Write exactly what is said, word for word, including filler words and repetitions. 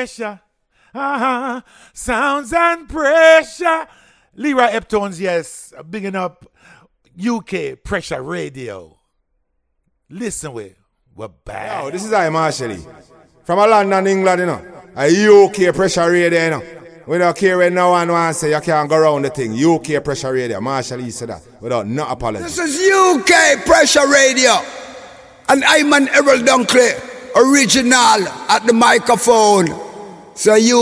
pressure. Uh-huh. Sounds and pressure. Leroy Eptones, yes. Bigging up U K Pressure Radio. Listen, we, we're back. Yo, this is I, Marshall. From London, England, you know. A U K Pressure Radio, you know. We don't care when no one wants to say you can't go around the thing. U K Pressure Radio. Marshall, he said that without no apology. This is U K Pressure Radio. And I'm an Errol Dunkley, original at the microphone. So you